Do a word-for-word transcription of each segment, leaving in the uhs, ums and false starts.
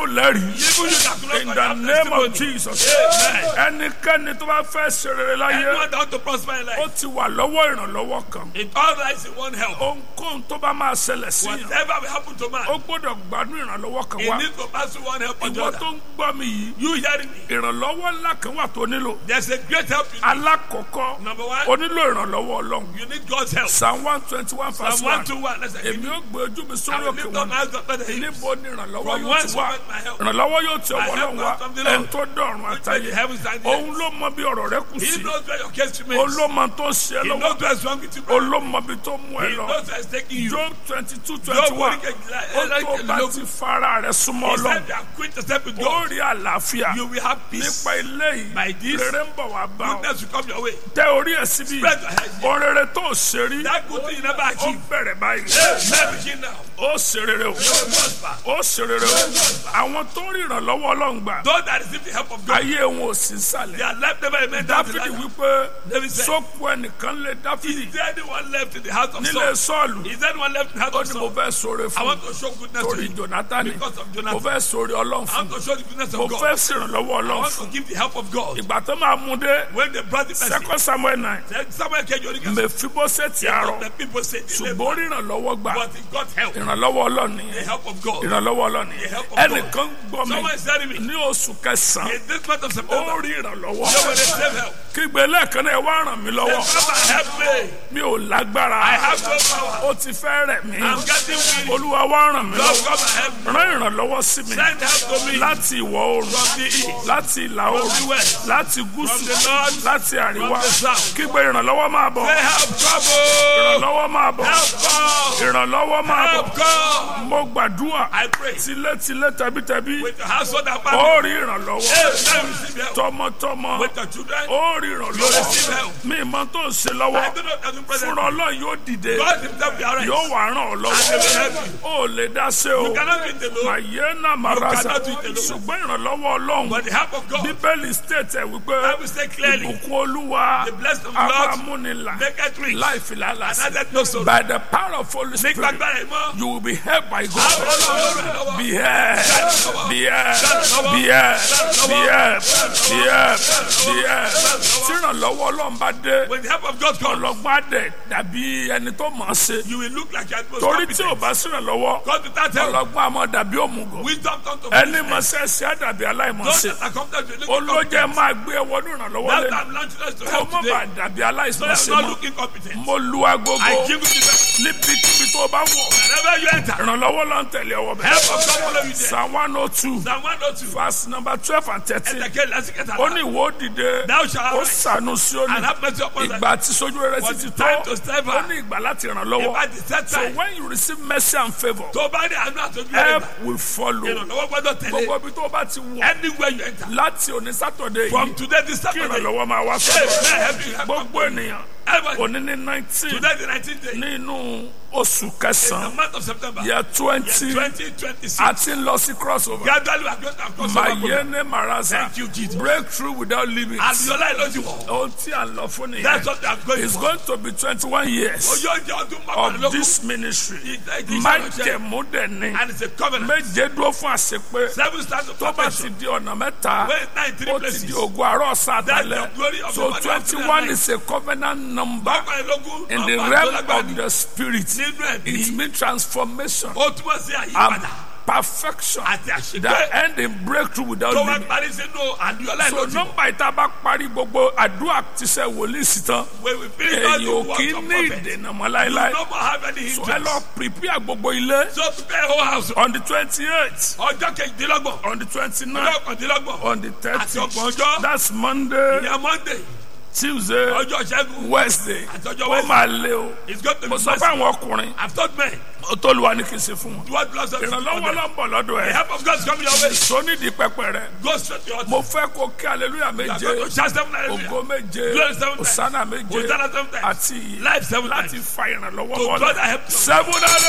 ò lẹ́rìí. In the name of Jesus. Ẹnikẹ́ni tó bá fẹ́ ṣe rere láyé. Anyone that want to prosper in life. Ó ti wà lọ́wọ́ ìrànlọ́wọ́ kan. It all lies in one help. Ohunkóhun tó bá máa ṣẹlẹ̀ sí yàn. Whatever will happen to man. Ó gbọ́dọ̀ gbádùn ìrànlọ́wọ́ kan He wá. needs to pass through one help or the Ìwọ other. tó ń gbọ́ mi yìí. You hearing me? Ìrànlọ́wọ́ ńlá kan wà tó nílò. There's a great help you need. Alákọ̀ọ́kọ́. Number one. O nílò ìrànlọ́wọ́ Ọlọ́run. You need God's help. Psalm one twenty one verse Psalm one. one two one. Let's say. Èmi ó gbé ojú mi I sórí will òkè lift wọn. up my eyes up to the hills. Níbo ni ìrànlọ́wọ́ From yóò whence ti wá? cometh my help? Ìrànlọ́wọ́ yóò ti My ọwọ́ help Ọlọ́run wá. comes from the Lord. Ẹni tó dọ̀run Which made the àtayé. heavens and the Òun earth. ló mọ bí ọ̀rọ̀ rẹ kù He sí. knows where your case remains. Òun ló mọ tó ṣe He lọ́wọ́. knows where is wrong with you. Òun ló mọ bí tó mú ẹ He lọ. knows where is taking you. Job twenty two Job twenty one. forty-eight, Ó like- tó like- bá like- ti fara rẹ̀ súnmọ́ He Ọlọ́run. said, "You are quick to step with Ó God. rí àlàáfíà. You will have peace. Nípa ilé yìí. By this, Rere ń bọ̀ wá bá ọ. goodness will come your way. Tẹ orí ẹ̀ síbí. Spread your hands. Ohun rere tó ṣe rí. That good thing you never Ó achieved. bẹ̀rẹ̀ báyìí. Hey, let begin now. Ó ṣe rere o. You will prosper. Ó ṣe rere o. Àwọn tó rí ìrànlọ́wọ́ Ọlọ́run gbà. Those that receive the help of God, Ayé wọn ò sí sàlẹ̀. their life never remained down to Dáfídì lie. wípé David said, sókú ẹnìkan lé Dáfídì is there anyone left in the house of nílé Saul? Sọ́ọ̀lù. Is there anyone left in the house Ó of ní mo Saul? fẹ́ sóore I fún want to show goodness to torí you. Jónátánì. Because of Mo Jonathan. fẹ́ sóore Ọlọ́run I fún. want to show the goodness Mo of God. fẹ́ ṣèrànlọ́wọ́ I Ọlọ́run want fún. to give the help of God. Ìgbà tó máa mú dé When they brought the person, Second Samuel nine. said, Samuel came to the Mèfíbóṣẹ́tì àárọ̀. the people said, Ṣùgbọ́n ó rí ìrànlọ́wọ́ gbà. but he got help. Ìrànlọ́wọ́ Ọlọ́run The nìyẹn. help of God. Ìrànlọ́wọ́ Ọlọ́run The nìyẹn. help of God. Ẹnìkan gbọ́ mi Someone is telling me, ní oṣù kẹsàn-án. in this month of Ó September, rí ìrànlọ́wọ́. you will receive help. Kígbe lẹ́ẹ̀kan náà ẹ wá ràn mí lọ́wọ́. Father, help me. Mi ò lágbára. I have no power. Ó ti fẹ́ rẹ̀ mí. I'm getting weary. Olúwa wá ràn mí Lord, lọ́wọ́. come and help me. Rán ìrànlọ́wọ́ sí mi. Send help to me. Láti ìwọ̀ oòrùn. From the east. Láti ìlà From the oòrùn. west. Láti gúúsù. From the north. Láti àríwá. From the south. Kígbe ìrànlọ́wọ́ máa bọ̀. Say help, trouble. Ìrànlọ́wọ́ máa bọ̀. Help, God. Ìrànlọ́wọ́ máa bọ̀. Help, God. Mo gbàdúrà. I pray Tilétilé tẹbítẹbí. with your household and Ó family. rí ìrànlọ́wọ́. Hey, now receive help. Tọmọtọmọ. With your children, Ó rí you ìrànlọ́wọ́. receive help. Mi ìmọ̀ tó ń ṣe I lọ́wọ́. do not have to present. Fúnra Ọlọ́run yóò dìde. God himself be arise. Yóò wá ràn ọ́ And they will lọ́wọ́. help you. Ó lè dá sí o. You cannot do it alone. Màyénà Màrásà. cannot do it alone. Ṣùgbọ́n ìrànlọ́wọ́ Ọlọ́run. But the help of God, Bíbélì state ẹ̀ wípé Bible say clearly, ìbùkún Olúwa the blessing of a the máa Lord múni là make it rich. láì fi làálàá And sí. added no sorrow. By the power of Holy Make Spirit, bagbara ìmọ̀. you will be helped by God. Àwọn olórí lọ́wọ́. Be helped. Be helped. Be helped. Be helped. Be helped. Be helped. Tí ìrànlọ́wọ́ Ọlọ́run bá dé, When the help of God comes, ọlọ́gbọ́n á dẹ̀ dàbí ẹni tó mọ̀ ọ́n ṣe. you will look like you are most Torí tí ò competent. bá sí ìrànlọ́wọ́, God without help, ọlọ́gbọ́n á máa dàbí òmùgọ̀. wisdom comes to Ẹni foolishness. mọ̀ ṣẹ́ṣẹ́ á dàbí Those aláìmọ̀ṣe. that are competent will look Olójẹ́ incompetent. máa gbé ẹwọ́ ní ìrànlọ́wọ́ That's lẹ́nu. why I'm launching us to Kó help má today. bàa dàbí So that aláìmọ̀ṣe I'm not mọ́. looking competent. Mo lu agogo I give you the best. níbikíbi tó bá wọ̀. Wherever you enter, Ìrànlọ́wọ́ ló ń tẹ̀lé ọwọ́ bẹ́ẹ̀. help of God follow you there. Psalm one oh two Psalm one oh two. verse number twelve and thirteen. Ẹ̀dẹ̀kẹ́ lásìkò Ó ní ìwọ dìde, Thou shalt ó arise ṣàánú Síónì. and have mercy upon them. Ìgbà tí sojú rere For sì ti the tó, time to strive ó hard. ní ìgbà láti ràn lọ́wọ́. About the set So time. when you receive mercy and favour, Tó bá ní àánú àtọ́jú help ẹ̀dá. will follow. Ìrànlọ́wọ́ gbọ́dọ̀ tẹ̀lé. Gbogbo ibi tó bá ti wọ̀ Anywhere you enter. láti òní Sátọ̀dé From yìí, today this kí Saturday. ìrànlọ́wọ́ máa wá Hey, sọ́dọ̀. may I help you help Gbogbo ènìyàn, everybody. òní ní nineteen Today the nineteenth day. nínú oṣù The kẹsàn-án, month of September. year twenty, twenty twenty-six. a ti ń lọ sí crossover. Gradually we are going to have crossover. Mayene Maraza, Thank you, Jesus. breakthrough without limits. Àbíọ́lá ìlọ́jì wọ̀. Ohun tí a lọ fún nìyẹn. That's what I'm going It's for. going to be twenty-one years Ojú ọjọ́ ọdún of mọ́kànlélógún. this ministry. Ìdíje Májẹ̀mú dẹ̀ ni. And it's a covenant. Méje dúró fún àṣepé. Seven stars of Tó bá ti perfection. di ọ̀nà mẹ́ta, When nine three ó ti places. di ògo àárọ̀ ọ̀sán That's àtàlẹ́. the glory of So the body of twenty-one the is a covenant number Mọ́kànlélógún. in the Ọba realm Àtọ́lágbá of ni. the spirit. Nínú ẹ̀mí. It means transformation Ó túmọ̀ sí and àyípadà. perfection Àti àṣepé. that end in breakthrough without Tó wá limits. parí sínú àbíọ́lá So ìlọ́jì wọ̀. nọ́mbà ìta bá parí gbogbo àdúrà ti ṣe wòlíì sí tán. When we finish all Èyí the ò work kí of ní prophet. ìdènà mọ́ You láéláé. no more have any So ẹ lọ hindrance. prepare gbogbo ilé. So prepare whole house. On the twenty-eighth, Ọjọ́ kejìdínlọ́gbọ̀n. on the twenty-ninth, Ọjọ́ kọ̀dínlọ́gbọ̀n. on the Àti ọgbọ̀n thirtieth. ọjọ́. That's Monday, Ìyá Monday. Tuesday, Ọjọ́ Ṣẹ́gun. Wednesday. Àti ọjọ́ Ó Wednesday. máa lé o. It's going to Mo be sọ fún mercy. àwọn ọkùnrin, I've told men. ó tó lu wa ní kí n ṣe fún wọn. What bless us. Ìrànlọ́wọ́ ló ń bọ̀ lọ́dọ̀ The ẹ̀. help of God is coming your way. Sónídìí pẹpẹ rẹ̀. Go straight to your Mo fẹ́ kó kí hallelujah You are méje, going to shout seven hallelujah. ògo méje, Glory seven times. òsánà méje, Hosanna seven times. àti ìyè Life seven láti times. fa ìrànlọ́wọ́ To God wọlé. I help you. Seven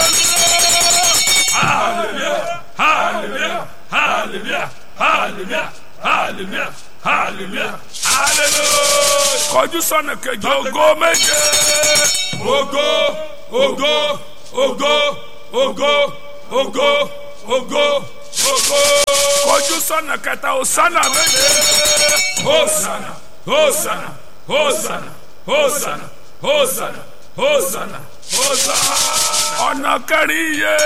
hallelujah. Hallelujah. Hallelujah. Hallelujah. Hallelujah. Hallelujah. Hallelujah. Hallelujah. Kọjú sọ́nà kejì, ògo méje. Ògo, ògo, ògo, ògo, ògo, ògo, ògo. tún sọ́nà kẹta Hosanna méje. Hosanna, Hosanna, Hosanna, Hosanna, Hosanna, Hosanna, Hosanna. ọ̀nà kẹrin iye.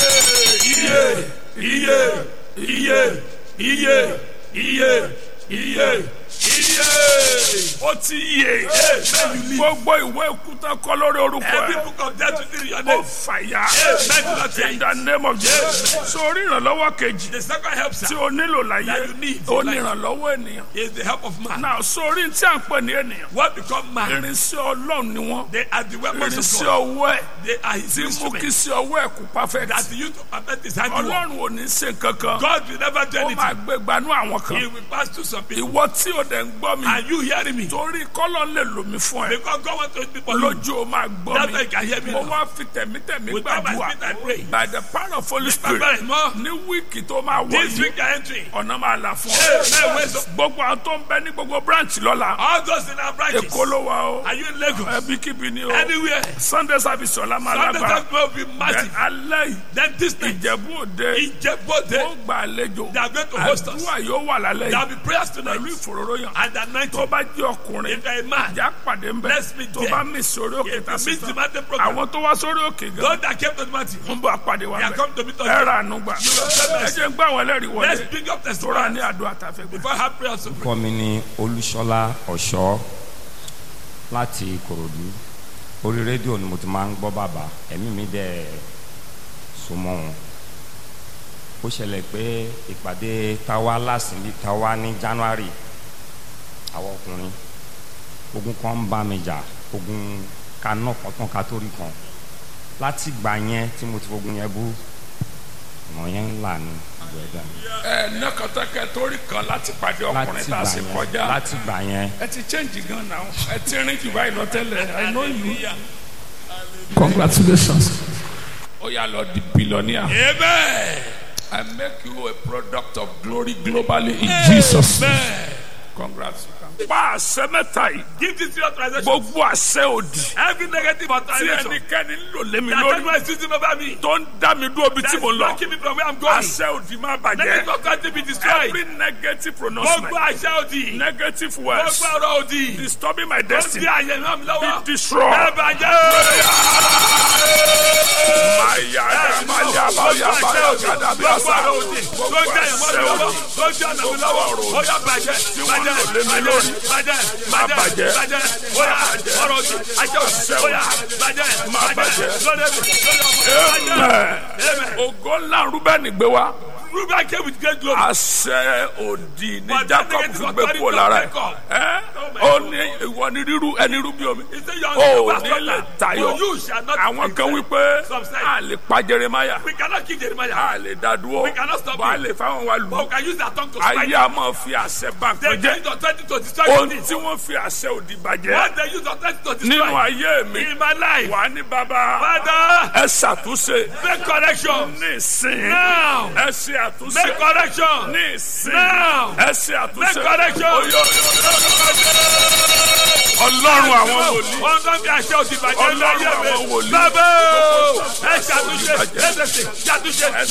Iye, iye, iye, iye, iye, iye, iye. ó ti yè. gbogbo ìwé òkúta kọ lórí orúkọ Every ẹ. book of death within your ó name. fàyà. Amen. in the name of Jesus. sórí ìrànlọ́wọ́ kejì The second help, tí sir, o nílò láyé. that you need ó in ní life ìrànlọ́wọ́ ènìyàn. is the help of man. náà sórí tí à ń pè ní ènìyàn. What become man? irinṣẹ́ Ọlọ́run ni wọ́n. They are the weapons of irinṣẹ́ God. ọwọ́ ẹ̀. They are his tí mú kí instruments sí ọwọ́ ẹ̀ kú perfect. that the youth of perfect is handiwork. Ọlọ́run ò ní ṣe kankan. God will never do ó máa anything. gbé gbanú àwọn He kan. will pass through some people. ìwọ tí o dẹ̀ ń gbọ́ mi. And you hearing me? torí kọ́lọ́ lè lò mí fún ẹ. Because God wants to speak for you. lójú o máa gbọ́ That's mi. why you can hear me mo now. wá fi tẹ̀mítẹ̀mí With all my gbàdúrà. spirit I pray. by the power of Holy Spirit. Bàbá ìmọ̀. ní wíìkì tó máa wọ̀ This yìí. week you are entering. ọ̀nà máa là fún Hey, ọ. man, where's the- gbogbo àwọn tó ń bẹ ní gbogbo branch lọ́la. All those in our branches. Èkó ló wà o. Are you in Lagos? ẹbíkíbi ni o. Anywhere. Sunday service ọ̀la máa Sunday lágbára. service will be massive. alẹ́ yìí. Then this night, Ìjẹ̀bú Òde. Ìjẹ̀bú-Òde, ó gba àlejò. they are going to host us. àdúrà yóò wà lálẹ́ There yìí. will be prayers tonight. pẹ̀lú ìfòròròyàn. And the night, tó bá jẹ́ ọkùnrin. if you are a man, ìjà pàdé ń bẹ̀. let's meet tó there. bá mí sórí òkè If you tàbí miss the tán. mountain program, àwọn tó wá sórí òkè gan. those that came to the mountain, ń bọ̀ àpàdé wa they are bẹ̀. come to meet us. ẹ ra àánú gbà. You will have ẹ mercy. jẹ́ ń gbà wọ́n lẹ́rìí Let's wọlé. bring up tóra testimony ní àdúrà tàfẹ́ gbà. before I have prayers to pray. orúkọ mi ni Olúṣọlá Ọ̀ṣọ́ láti Ìkòròdú. Orí rédíò ni mo ti máa ń gbọ́ bàbá, ẹ̀mí mi dẹ̀ so mọ́ wọn. Ó ṣẹlẹ̀ pé ìpàdé táwa lásìlí táwa ní January, àwọn ọkùnrin ogun kan ń bá mi jà, ogun kaná kan tán ká tó rí kan. Láti ìgbà yẹn tí mo ti fogun yẹn bú, ọ̀nà yẹn ń là ní ìjọ ẹ̀dá mi. ẹ nẹ́kọ̀tẹ́kẹ́ torí kan láti pàdé ọkùnrin Láti tá a ìgbà sì yẹn, kọjá. láti ìgbà yẹn. ẹ ti change gan now. ẹ ti rìn jù báyìí lọ tẹ́lẹ̀. I know you. Congratulations. ó yá lọ di billionaire. Amen. I make you a product of glory globally in Jesus. Amen. Congrats. pa àṣẹ mẹ́ta yìí. Give this to your transaction. gbogbo àṣẹ òdì. Every negative tí authorization ẹnikẹ́ni ń lò lé mi that lórí. anyone is using over me, tó ń dá mi dúró bí tí that's mo lọ. blocking me from where I'm going. àṣẹ òdì máa Negative bàjẹ́. authority be destroyed. every negative pronouncement. Gbogbo àṣẹ òdì. negative words. Gbogbo ọ̀rọ̀ òdì. disturbing my Ó destiny. di àyè náà mi be lọ́wọ́. destroyed. Ẹ bàjẹ́. Maya, maya, maya, maya, gada bí àṣà. Gbogbo ọ̀rọ̀ òdì. Gbogbo àyè mọ́ mi lọ́wọ́. Gbogbo ọ̀nà mi lọ́wọ́. Ó yá bàjẹ́. wọ́n lò lé mi lórí. Bàjẹ́. Má Bàjẹ́. bàjẹ́. Bàjẹ́. Ó yá ọ̀rọ̀ òdì. Àṣẹ òdì. Ó yá bàjẹ́. Má bàjẹ́. Lórí mi. Lórí ọmọ. Amen. Amen. Ògo ńlá Rúbẹ́nì gbé wá. Reuben came with great glory. àṣẹ òdì ní But that Jacob negative fi gbé authority kúrò lára of Jacob. ẹ̀ ó ní ìwọ ni rírú ẹni rú bí omi. He said, you are ó not ní lè tayọ. For you shall not àwọn kan be wípé subside. a lè pa Jeremáyà We cannot kill Jeremiah. a lè dá dúró We cannot stop bá a him. lè fáwọn wa But lù. we can use our tongue to strike ayé him. a máa fi àṣẹ bà They nǹkan jẹ́. use authority to destroy ohun things. tí wọ́n fi àṣẹ òdì bàjẹ́ What they use authority to nínú destroy ayé mi in my life. wà ní bàbá Father, ẹ ṣàtúnṣe make correction. ní ìsìn Now. ẹ ṣe àtúnṣe Make correction. ní ìsìn Now. ẹ ṣe àtúnṣe. Make correction. Oyó. Ọlọ́run àwọn wòlíì. Wọ́n tó ń bí aṣọ òsì bàjẹ́ Ọlọ́run láyé àwọn mi. wòlíì. Bàbá o, ẹ ṣàtúnṣe, ẹ ṣàtúnṣe, ṣàtúnṣe.